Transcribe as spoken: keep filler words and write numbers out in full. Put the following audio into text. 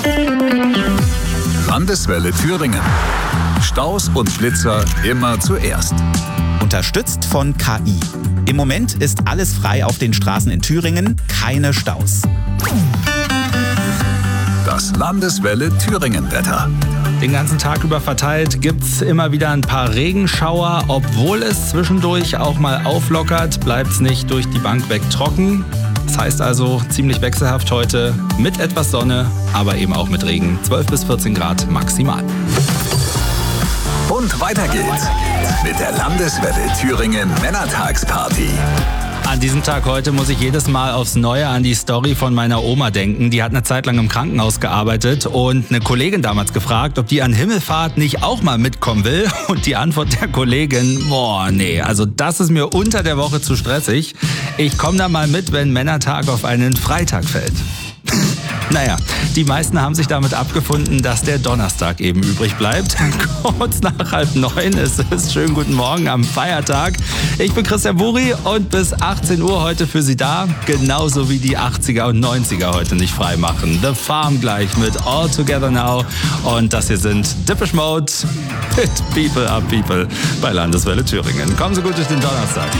Landeswelle Thüringen. Staus und Schlitzer immer zuerst. Unterstützt von K I. Im Moment ist alles frei auf den Straßen in Thüringen, keine Staus. Das Landeswelle Thüringen-Wetter. Den ganzen Tag über verteilt gibt's immer wieder ein paar Regenschauer. Obwohl es zwischendurch auch mal auflockert, bleibt's nicht durch die Bank weg trocken. Das heißt also ziemlich wechselhaft heute mit etwas Sonne, aber eben auch mit Regen. zwölf bis vierzehn Grad maximal. Und weiter geht's mit der Landeswelle Thüringen Männertagsparty. An diesem Tag heute muss ich jedes Mal aufs Neue an die Story von meiner Oma denken. Die hat eine Zeit lang im Krankenhaus gearbeitet und eine Kollegin damals gefragt, ob die an Himmelfahrt nicht auch mal mitkommen will. Und die Antwort der Kollegin, boah, nee, also das ist mir unter der Woche zu stressig. Ich komme da mal mit, wenn Männertag auf einen Freitag fällt. Naja, die meisten haben sich damit abgefunden, dass der Donnerstag eben übrig bleibt. Kurz nach halb neun ist es. Schönen guten Morgen am Feiertag. Ich bin Christian Buri und bis achtzehn Uhr heute für Sie da. Genauso wie die achtziger und neunziger heute nicht frei machen. The Farm gleich mit All Together Now. Und das hier sind Depeche Mode mit People Are People bei Landeswelle Thüringen. Kommen Sie gut durch den Donnerstag.